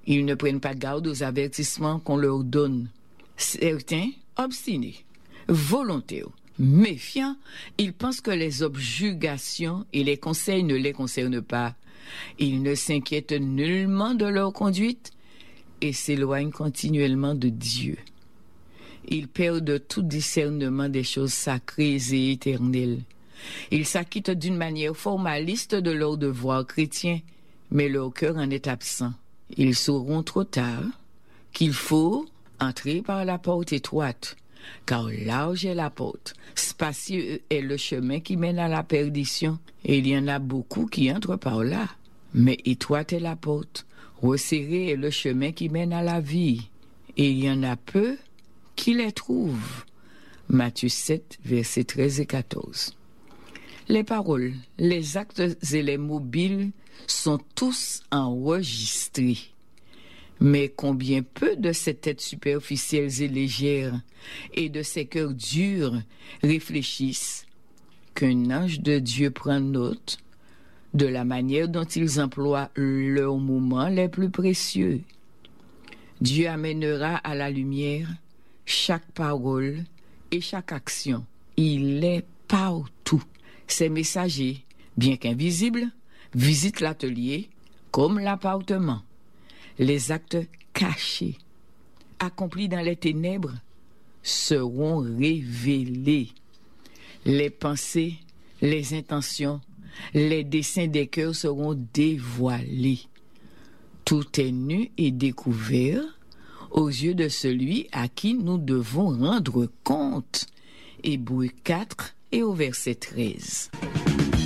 Ils ne prennent pas garde aux avertissements qu'on leur donne. Certains, obstinés, volontaires, méfiants, ils pensent que les objurgations et les conseils ne les concernent pas. Ils ne s'inquiètent nullement de leur conduite et s'éloignent continuellement de Dieu. Ils perdent tout discernement des choses sacrées et éternelles. Ils s'acquittent d'une manière formaliste de leur devoir chrétien, mais leur cœur en est absent. Ils sauront trop tard qu'il faut entrer par la porte étroite, car large est la porte, spacieux est le chemin qui mène à la perdition, et il y en a beaucoup qui entrent par là. Mais étroite est la porte, resserré est le chemin qui mène à la vie, et il y en a peu qui les trouvent. Matthieu 7, versets 13 et 14. Les paroles, les actes et les mobiles sont tous enregistrés. Mais combien peu de ces têtes superficielles et légères et de ces cœurs durs réfléchissent qu'un ange de Dieu prend note de la manière dont ils emploient leurs moments les plus précieux. Dieu amènera à la lumière chaque parole et chaque action. Il est partout. Ces messagers, bien qu'invisibles, visitent l'atelier comme l'appartement. Les actes cachés, accomplis dans les ténèbres, seront révélés. Les pensées, les intentions, les desseins des cœurs seront dévoilés. Tout est nu et découvert aux yeux de celui à qui nous devons rendre compte. Hébreux 4 et au verset 13.